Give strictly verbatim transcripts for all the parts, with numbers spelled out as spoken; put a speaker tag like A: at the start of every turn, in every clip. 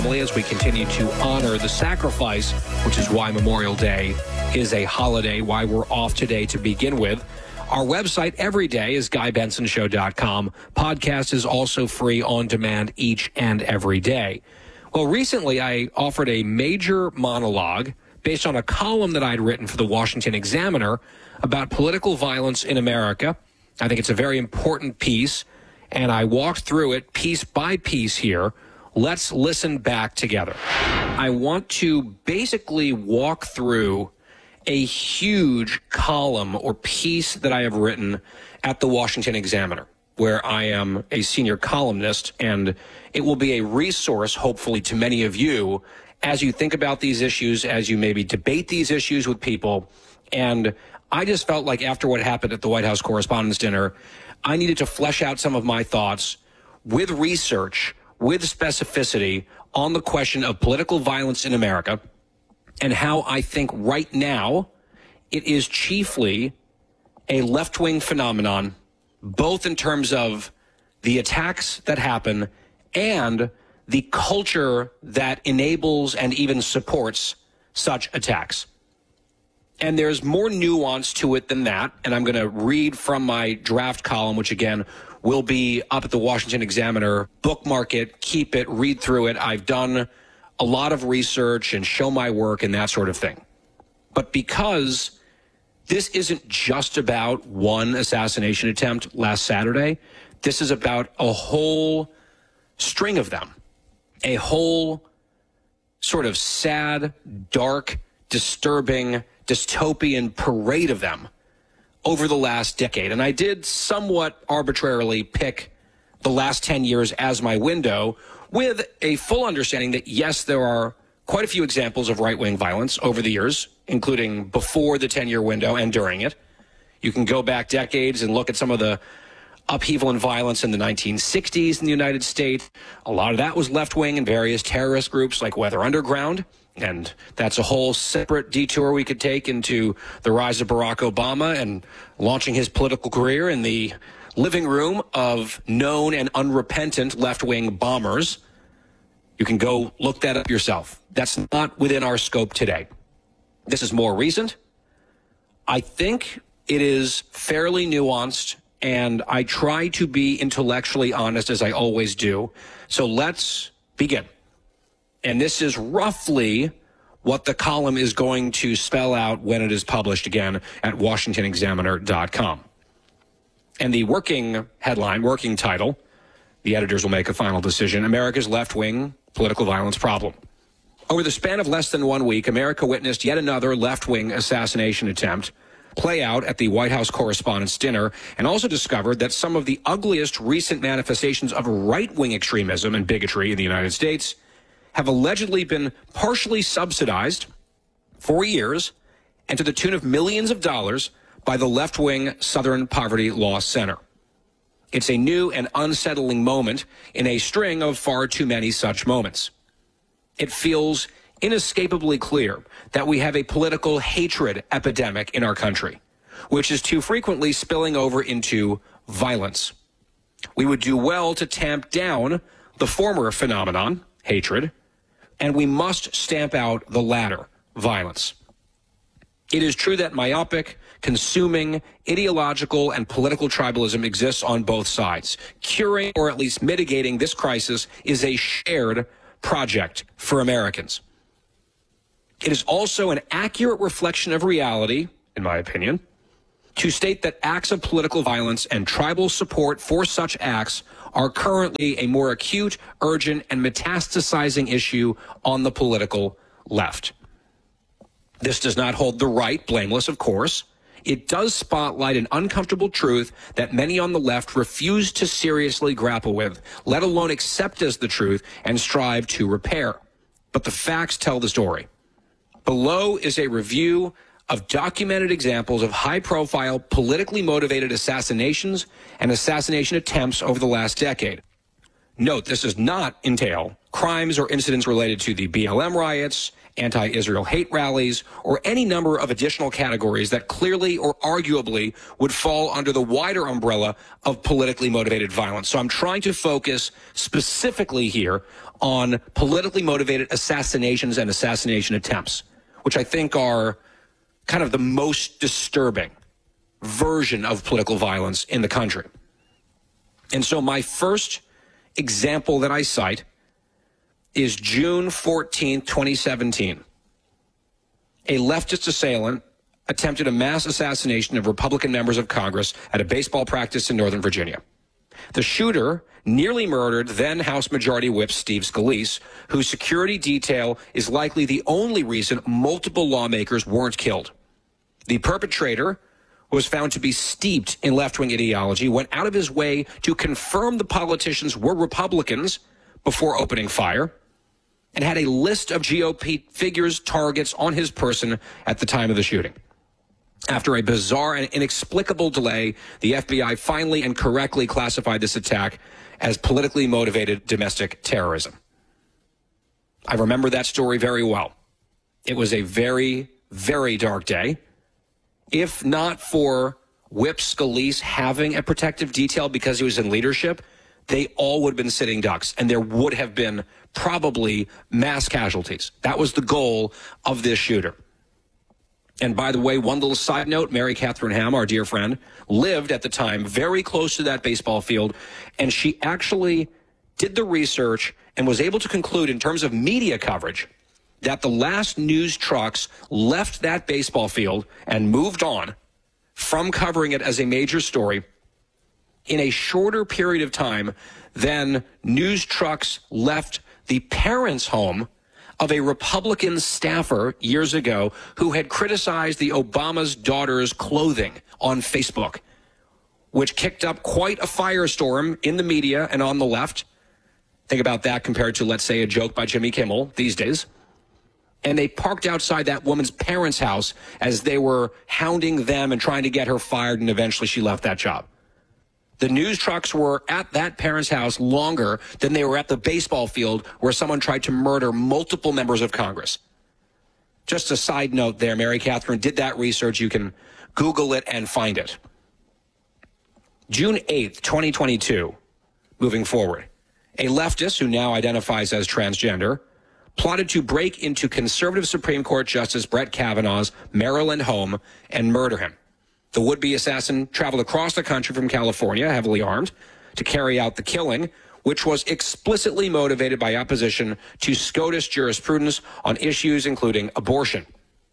A: As we continue to honor the sacrifice, which is why Memorial Day is a holiday, why we're off today to begin with. Our website every day is guy benson show dot com. Podcast is also free on demand each and every day. Well, recently I offered a major monologue based on a column that I'd written for the Washington Examiner about political violence in America. I think it's a very important piece, and I walked through it piece by piece here. Let's listen back together. I want to basically walk through a huge column or piece that I have written at the Washington Examiner, where I am a senior columnist, and it will be a resource, hopefully, to many of you as you think about these issues, as you maybe debate these issues with people. And I just felt like after what happened at the White House Correspondents' Dinner, I needed to flesh out some of my thoughts with research, with specificity on the question of political violence in America and how I think right now it is chiefly a left-wing phenomenon, both in terms of the attacks that happen and the culture that enables and even supports such attacks. And there's more nuance to it than that, and I'm going to read from my draft column, which again will be up at the Washington Examiner. Bookmark it, keep it, read through it. I've done a lot of research and show my work and that sort of thing. But because this isn't just about one assassination attempt last Saturday, this is about a whole string of them, a whole sort of sad, dark, disturbing, dystopian parade of them over the last decade. And I did somewhat arbitrarily pick the last ten years as my window with a full understanding that, yes, there are quite a few examples of right-wing violence over the years, including before the ten-year window and during it. You can go back decades and look at some of the upheaval and violence in the nineteen sixties in the United States. A lot of that was left-wing and various terrorist groups like Weather Underground. And that's a whole separate detour we could take into the rise of Barack Obama and launching his political career in the living room of known and unrepentant left-wing bombers. You can go look that up yourself. That's not within our scope today. This is more recent. I think it is fairly nuanced, and I try to be intellectually honest, as I always do. So let's begin. And this is roughly what the column is going to spell out when it is published again at washington examiner dot com. And the working headline, working title, the editors will make a final decision, America's left-wing political violence problem. Over the span of less than one week, America witnessed yet another left-wing assassination attempt play out at the White House Correspondents' Dinner, and also discovered that some of the ugliest recent manifestations of right-wing extremism and bigotry in the United States have allegedly been partially subsidized for years and to the tune of millions of dollars by the left-wing Southern Poverty Law Center. It's a new and unsettling moment in a string of far too many such moments. It feels inescapably clear that we have a political hatred epidemic in our country, which is too frequently spilling over into violence. We would do well to tamp down the former phenomenon, hatred, and we must stamp out the latter, violence. It is true that myopic, consuming, ideological, and political tribalism exists on both sides. Curing, or at least mitigating, this crisis is a shared project for Americans. It is also an accurate reflection of reality, in my opinion, to state that acts of political violence and tribal support for such acts are currently a more acute, urgent, and metastasizing issue on the political left. This does not hold the right blameless, of course. It does spotlight an uncomfortable truth that many on the left refuse to seriously grapple with, let alone accept as the truth and strive to repair. But the facts tell the story. Below is a review of documented examples of high-profile, politically motivated assassinations and assassination attempts over the last decade. Note, this does not entail crimes or incidents related to the B L M riots, anti-Israel hate rallies, or any number of additional categories that clearly or arguably would fall under the wider umbrella of politically motivated violence. So I'm trying to focus specifically here on politically motivated assassinations and assassination attempts, which I think are kind of the most disturbing version of political violence in the country. And so my first example that I cite is June fourteenth, twenty seventeen. A leftist assailant attempted a mass assassination of Republican members of Congress at a baseball practice in Northern Virginia. The shooter nearly murdered then House Majority Whip Steve Scalise, whose security detail is likely the only reason multiple lawmakers weren't killed. The perpetrator was found to be steeped in left-wing ideology, went out of his way to confirm the politicians were Republicans before opening fire, and had a list of G O P figures, targets on his person at the time of the shooting. After a bizarre and inexplicable delay, the F B I finally and correctly classified this attack as politically motivated domestic terrorism. I remember that story very well. It was a very, very dark day. If not for Whip Scalise having a protective detail because he was in leadership, they all would have been sitting ducks, and there would have been probably mass casualties. That was the goal of this shooter. And by the way, one little side note, Mary Catherine Ham, our dear friend, lived at the time very close to that baseball field, and she actually did the research and was able to conclude in terms of media coverage that the last news trucks left that baseball field and moved on from covering it as a major story in a shorter period of time than news trucks left the parents' home of a Republican staffer years ago who had criticized the Obama's daughter's clothing on Facebook, which kicked up quite a firestorm in the media and on the left. Think about that compared to, let's say, a joke by Jimmy Kimmel these days. And they parked outside that woman's parents' house as they were hounding them and trying to get her fired, and eventually she left that job. The news trucks were at that parent's house longer than they were at the baseball field where someone tried to murder multiple members of Congress. Just a side note there, Mary Catherine did that research. You can Google it and find it. June eighth, twenty twenty-two, moving forward, a leftist who now identifies as transgender plotted to break into conservative Supreme Court Justice Brett Kavanaugh's Maryland home and murder him. The would-be assassin traveled across the country from California, heavily armed, to carry out the killing, which was explicitly motivated by opposition to SCOTUS jurisprudence on issues including abortion.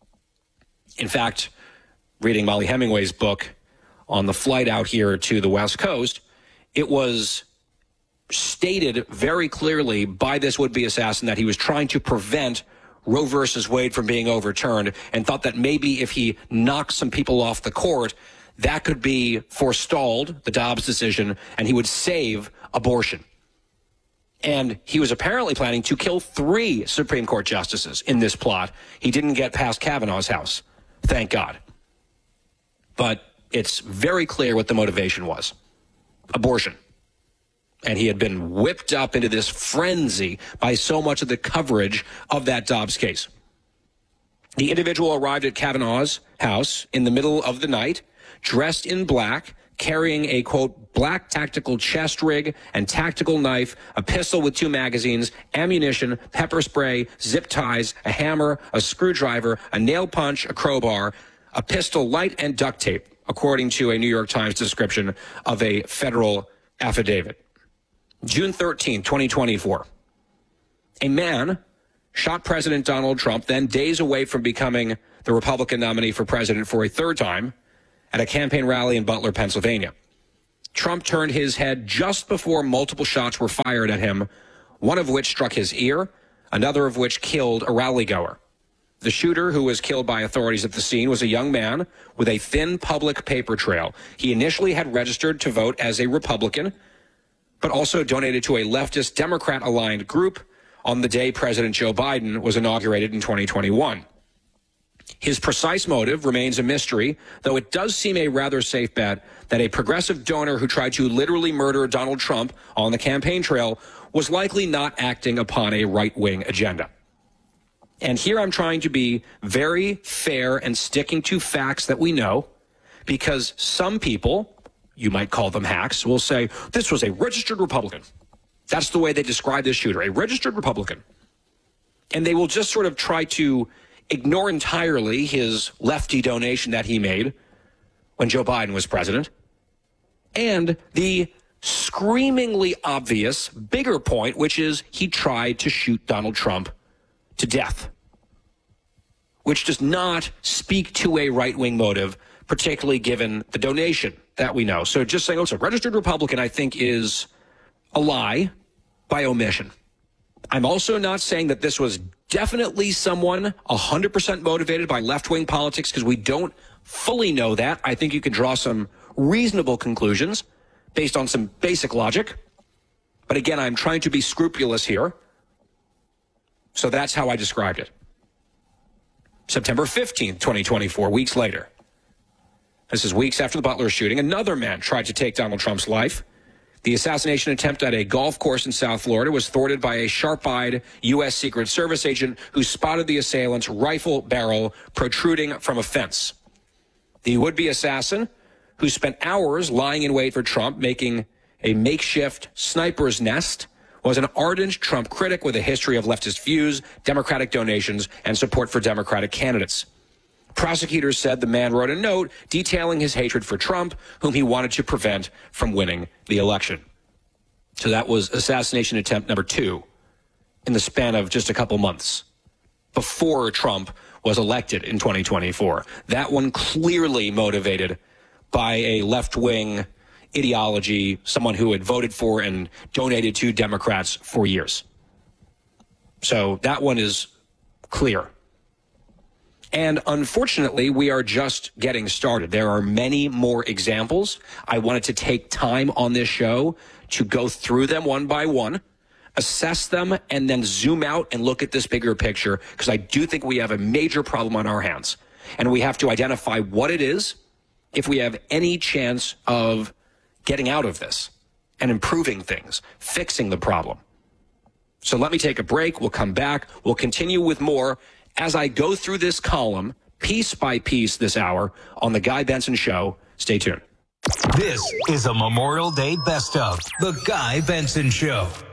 A: In fact, reading Molly Hemingway's book on the flight out here to the West Coast, it was stated very clearly by this would-be assassin that he was trying to prevent Roe versus Wade from being overturned, and thought that maybe if he knocked some people off the court, that could be forestalled, the Dobbs decision, and he would save abortion. And he was apparently planning to kill three Supreme Court justices in this plot. He didn't get past Kavanaugh's house, thank God. But it's very clear what the motivation was: abortion. And he had been whipped up into this frenzy by so much of the coverage of that Dobbs case. The individual arrived at Kavanaugh's house in the middle of the night, dressed in black, carrying a, quote, black tactical chest rig and tactical knife, a pistol with two magazines, ammunition, pepper spray, zip ties, a hammer, a screwdriver, a nail punch, a crowbar, a pistol, light, and duct tape, according to a New York Times description of a federal affidavit. June thirteenth, twenty twenty-four. A man shot President Donald Trump, then days away from becoming the Republican nominee for president for a third time, at a campaign rally in Butler, Pennsylvania. Trump turned his head just before multiple shots were fired at him, one of which struck his ear, another of which killed a rally-goer. The shooter, who was killed by authorities at the scene, was a young man with a thin public paper trail. He initially had registered to vote as a Republican, but also donated to a leftist Democrat-aligned group on the day President Joe Biden was inaugurated in twenty twenty-one. His precise motive remains a mystery, though it does seem a rather safe bet that a progressive donor who tried to literally murder Donald Trump on the campaign trail was likely not acting upon a right-wing agenda. And here I'm trying to be very fair and sticking to facts that we know, because some people, you might call them hacks, will say, this was a registered Republican. That's the way they describe this shooter, a registered Republican. And they will just sort of try to ignore entirely his lefty donation that he made when Joe Biden was president, and the screamingly obvious bigger point, which is he tried to shoot Donald Trump to death, which does not speak to a right-wing motive, particularly given the donation that we know. So just saying, oh, it's a registered Republican, I think is a lie by omission. I'm also not saying that this was definitely someone one hundred percent motivated by left-wing politics, because we don't fully know that. I think you can draw some reasonable conclusions based on some basic logic. But again, I'm trying to be scrupulous here. So that's how I described it. September fifteenth, twenty twenty-four, weeks later. This is weeks after the Butler shooting. Another man tried to take Donald Trump's life. The assassination attempt at a golf course in South Florida was thwarted by a sharp-eyed U S Secret Service agent who spotted the assailant's rifle barrel protruding from a fence. The would-be assassin, who spent hours lying in wait for Trump, making a makeshift sniper's nest, was an ardent Trump critic with a history of leftist views, Democratic donations, and support for Democratic candidates. Prosecutors said the man wrote a note detailing his hatred for Trump, whom he wanted to prevent from winning the election. So that was assassination attempt number two in the span of just a couple months before Trump was elected in twenty twenty-four. That one clearly motivated by a left-wing ideology, someone who had voted for and donated to Democrats for years. So that one is clear. And unfortunately, we are just getting started. There are many more examples. I wanted to take time on this show to go through them one by one, assess them, and then zoom out and look at this bigger picture, because I do think we have a major problem on our hands. And we have to identify what it is if we have any chance of getting out of this and improving things, fixing the problem. So let me take a break. We'll come back. We'll continue with more as I go through this column, piece by piece this hour on The Guy Benson Show. Stay tuned.
B: This is a Memorial Day Best of The Guy Benson Show.